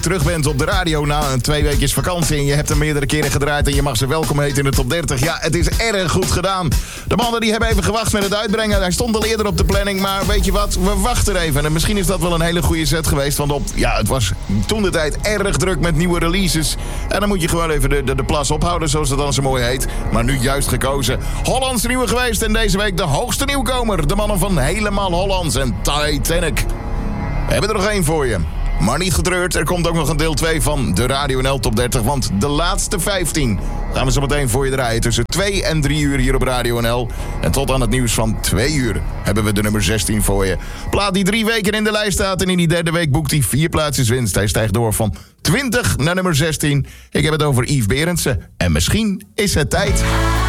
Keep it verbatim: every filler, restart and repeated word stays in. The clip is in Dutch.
terug bent op de radio na een twee weekjes vakantie en je hebt hem meerdere keren gedraaid en je mag ze welkom heten in de top dertig. Ja, het is erg goed gedaan. De mannen die hebben even gewacht met het uitbrengen. Hij stond al eerder op de planning, maar weet je wat? We wachten even. En misschien is dat wel een hele goede set geweest, want op, ja, het was toen de tijd erg druk met nieuwe releases. En dan moet je gewoon even de, de, de plas ophouden, zoals dat dan zo mooi heet. Maar nu juist gekozen. Hollands nieuwe geweest en deze week de hoogste nieuwkomer. De mannen van Helemaal Hollands en Titanic. We hebben er nog één voor je. Maar niet getreurd, er komt ook nog een deel twee van de Radio N L Top dertig. Want de laatste vijftien gaan we zo meteen voor je draaien. Tussen twee en drie uur hier op Radio N L. En tot aan het nieuws van twee uur hebben we de nummer zestien voor je. Plaat die drie weken in de lijst staat. En in die derde week boekt hij vier plaatsjes winst. Hij stijgt door van twintig naar nummer zestien. Ik heb het over Yves Berendsen. En misschien is het tijd.